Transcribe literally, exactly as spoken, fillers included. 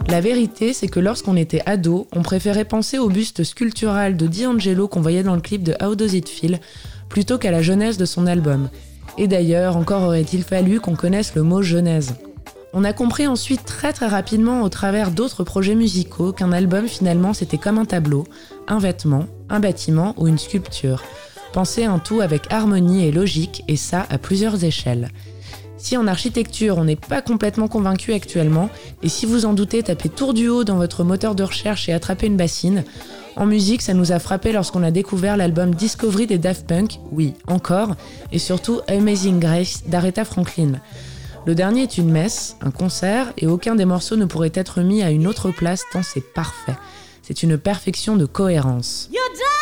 La vérité, c'est que lorsqu'on était ado, on préférait penser au buste sculptural de D'Angelo qu'on voyait dans le clip de How Does It Feel, plutôt qu'à la genèse de son album. Et d'ailleurs, encore aurait-il fallu qu'on connaisse le mot genèse. On a compris ensuite très très rapidement au travers d'autres projets musicaux qu'un album finalement c'était comme un tableau, un vêtement, un bâtiment ou une sculpture. Penser un tout avec harmonie et logique, et ça à plusieurs échelles. Si en architecture on n'est pas complètement convaincu actuellement, et si vous en doutez, tapez tour du haut dans votre moteur de recherche et attrapez une bassine. En musique, ça nous a frappé lorsqu'on a découvert l'album Discovery des Daft Punk, oui, encore, et surtout Amazing Grace d'Aretha Franklin. Le dernier est une messe, un concert, et aucun des morceaux ne pourrait être mis à une autre place tant c'est parfait. C'est une perfection de cohérence.